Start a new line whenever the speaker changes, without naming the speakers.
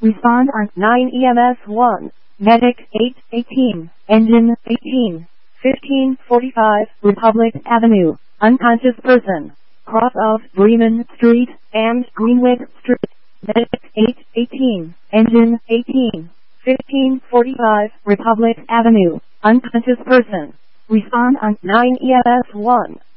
Respond on 9 EMS 1. Medic 818. Engine 18. 1545 Republic Avenue. Unconscious person. Cross of Bremen Street and Greenwich Street. Medic 818. Engine 18. 1545 Republic Avenue. Unconscious person. Respond on 9 EMS 1.